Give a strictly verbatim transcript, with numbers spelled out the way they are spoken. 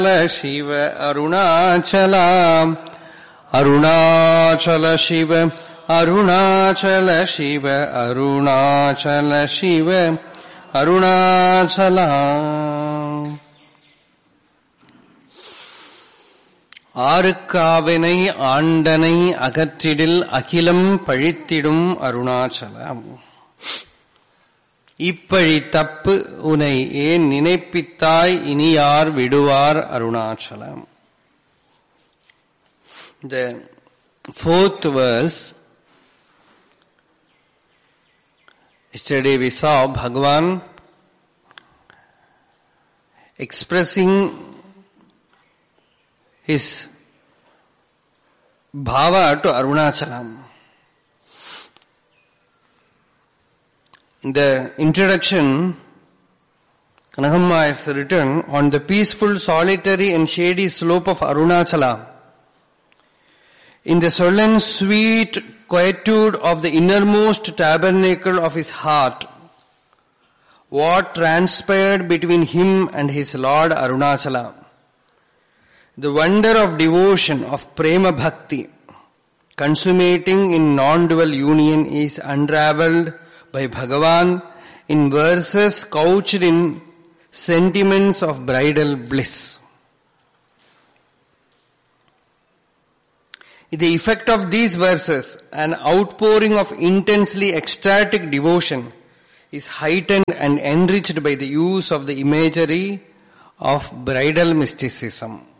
Shiva Arunachala Arunachala Shiva Arunachala Shiva Arunachala Shiva Arunachala ஆறுக்காவினை ஆண்டனை அகற்றிடில் அகிலம் பழித்திடும் அருணாச்சலம். இப்பழி தப்பு உனை ஏன் நினைப்பித்தாய் இனியார் விடுவார் Arunachalam. The fourth verse, yesterday we saw Bhagavan expressing his bhava to Arunachalam. In the introduction, Kanahamma has written, on the peaceful, solitary and shady slope of Arunachala, in the solemn, sweet quietude of the innermost tabernacle of his heart, what transpired between him and his Lord Arunachala, the wonder of devotion, of prema bhakti, consummating in non-dual union, is unravelled by Bhagavan in verses couched in sentiments of bridal bliss. The effect of these verses, an outpouring of intensely ecstatic devotion, is heightened and enriched by the use of the imagery of bridal mysticism.